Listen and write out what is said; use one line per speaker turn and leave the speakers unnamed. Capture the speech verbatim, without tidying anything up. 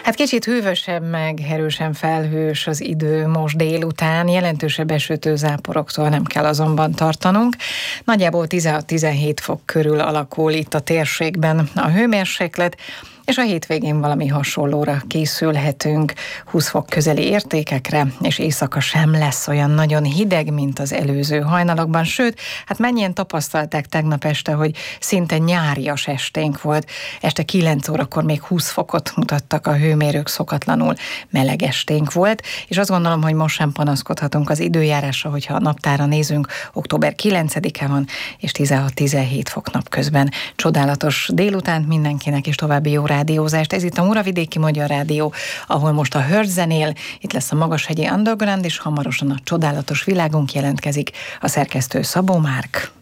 Hát kicsit hűvösebb, meg erősen felhős az idő most délután, jelentősebb esőtő záporoktól nem kell azonban tartanunk. Nagyjából tizenhat-tizenhét fok körül alakul itt a térségben a hőmérséklet, és a hétvégén valami hasonlóra készülhetünk, húsz fok közeli értékekre, és éjszaka sem lesz olyan nagyon hideg, mint az előző hajnalokban, sőt, hát mennyien tapasztalták tegnap este, hogy szinte nyárias esténk volt. Este kilenc órakor még húsz fokot mutattak a hőmérők, szokatlanul meleg esténk volt, és azt gondolom, hogy most sem panaszkodhatunk az időjárásra, hogyha a naptára nézünk, október kilencedike van, és tizenhat-tizenhét fok napközben. Csodálatos délutánt mindenkinek, és további jó rádiózást. Ez itt a Muravidéki Magyar Rádió, ahol most a Hörd zenél, itt lesz a Magashegyi Underground, és hamarosan a Csodálatos Világunk jelentkezik, a szerkesztő Szabó Márk.